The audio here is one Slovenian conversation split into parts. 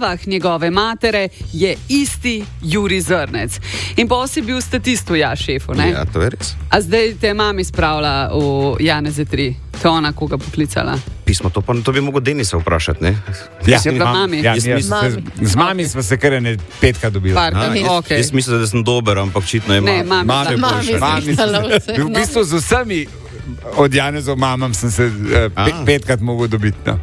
izjavah njegove matere je isti Jurij Zrnec. In pa si bil statist v šefu, ne? Ja, to je res. A zdaj te mami spravila v Janeze 3. To je ona, koga poklicala. Pismo, to bi mogel Denisa vprašati, ne? Z mami smo se kar 5 dobili. Okay. Jaz mislim, da sem dober, ampak očitno je mami. V bistvu z vsemi od Janezov mamam sem se 5krat mogel dobiti. No.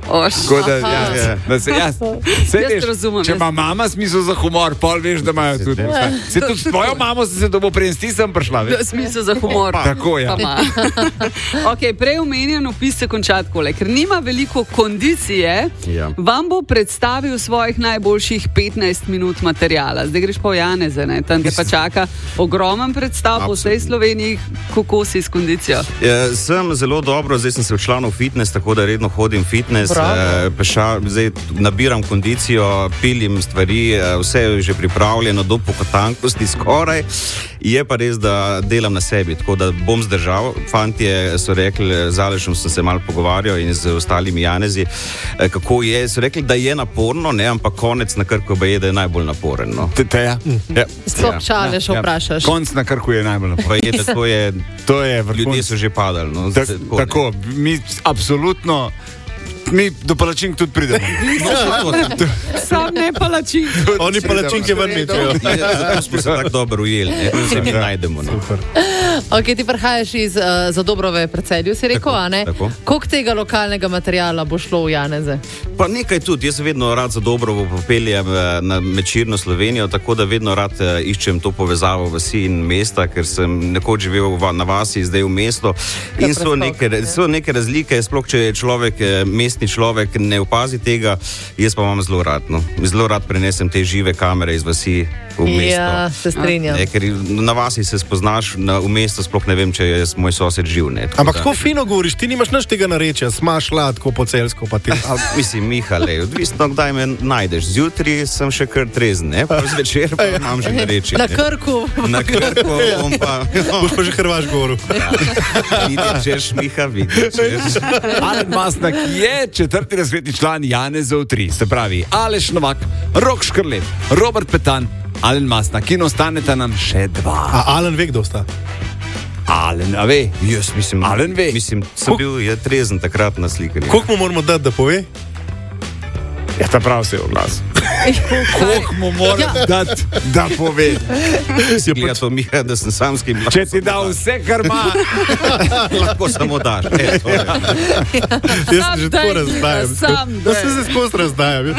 Če ima mama smisel za humor, pol veš, da imajo tudi. Se tudi s tvojo mamo se dobo prejsti sem prišla. Smisel za humor. Tako je. Prej omenjen opis se konča takole, ker nima veliko kondicije, vam bo predstavil svojih najboljših 15 minut materijala. Zdaj greš pa v Janeze, ne? Tam te pa čaka ogromen predstav po vsej Sloveniji, kako si s kondicijo. Sem zelo dobro, zdaj sem se včlanil v fitness, tako da redno hodim fitness, zdaj nabiram kondicijo, pilim stvari, vse je že pripravljeno do pokotankosti skoraj, je pa res, da delam na sebi, tako da bom zdržal. Fantje so rekli, z Alešem sem se malo pogovarjal in z ostalimi Janezi, kako je, so rekli, da je naporno, ne, ampak konec na Krku je, da je najbolj naporen. No. Sploh Aleš vprašaš. Konec na Krku je najbolj naporen. To je ljudje so že padali. No, tako, mi absolutno, mi do palačink tudi pridemo. Sam ne palačink. Oni palačinke ven mečejo. Zato smo se tako dobro ujeli, se mi najdemo. Ok, ti prihajaš iz Zadobrove Precelju, si rekel, a ne? Koliko tega lokalnega materijala bo šlo v Janeze? Pa nekaj tudi, jaz vedno rad Zadobrovo popeljem na mečirno Slovenijo, tako da vedno rad iščem to povezavo vasi in mesta, ker sem nekoč živel na vasi, zdaj v mesto. In so neke razlike, sploh če je človek, mestni človek, ne opazi tega, jaz pa imam zelo rad. No. Zelo rad prenesem te žive kamere iz vasi v mesto. Ja, se strinjam. Ker na vasi se spoznaš, v mesto sploh ne vem, če je moj sosed živ. Ampak kako fino govoriš, ti nimaš nič tega narečja, smaš ladko po celsko pa ti. Mislim, Mihale, odvisno, kdaj me najdeš. Zjutraj sem še kar trezen, ne? Pa zvečer pa imam že narečje. Na Krku. Na Krku, on pa... Boš pa že Hrvaš govoril. Vidiš, Miha, vidiš. Alen Mastnak je 4. razredni član Janezov 3, se pravi Aleš Novak, Rok Škrlep, Robert Petan, Alen Mastnak in ostaneta nam še 2. A Alen ve, kdo sta? Alen, a ve? Jaz mislim, Alen ve. Mislim, sem bil trezen takrat na slikanju. Koliko mu moramo dati, da pove? Ja, ta prav se je oglas. Koliko mu mora dati, da pove? Si gleda to, Miha, da sem samski mlad. Če ti da vse, kar ima, lahko samo daš. Jaz se že tako razdajam. Da se skozi razdajam.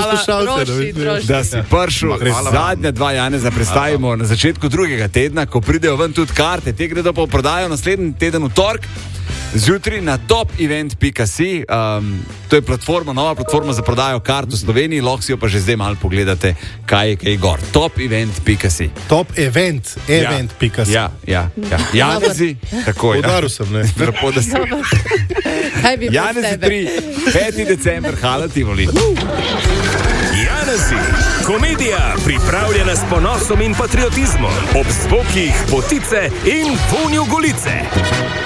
Da si prišel. Zadnja 2 Janeza predstavimo na začetku 2. tedna, ko pridejo ven tudi karte. Te gredo pa v prodajo naslednji teden v torek. Zjutraj na topevent.si, to je platforma, nova platforma za prodajo kart v Sloveniji, lahko si jo pa že zdaj malo pogledate, kaj je kaj gor. Topevent.si. Topevent.si. Ja. Janezi, tako je. Udaril sem, ne? Lepo, da si. Janezi 3, 5. december, Hala Tivoli. Janezi, komedija pripravljena s ponosom in patriotizmom, ob zvokih potice in vonju Golice.